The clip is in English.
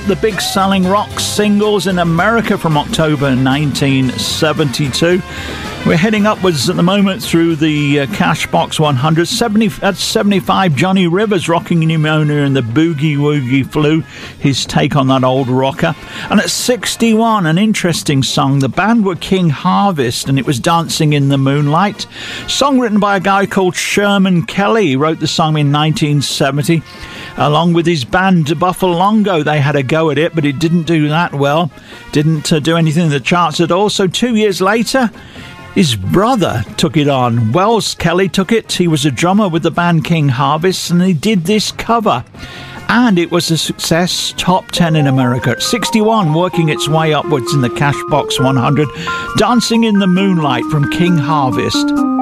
The big selling rock singles in America from October 1972. We're heading upwards at the moment through the Cashbox 100. 75, Johnny Rivers, Rocking Pneumonia and the Boogie Woogie Flu, his take on that old rocker. And at 61, an interesting song. The band were King Harvest, and it was Dancing in the Moonlight. Song written by a guy called Sherman Kelly. He wrote the song in 1970. Along with his band Buffalongo, they had a go at it, but it didn't do that well. Didn't do anything in the charts at all. So 2 years later, his brother took it on. Wells Kelly took it. He was a drummer with the band King Harvest, and he did this cover. And it was a success, top 10 in America. At 61, working its way upwards in the Cashbox 100. Dancing in the Moonlight from King Harvest.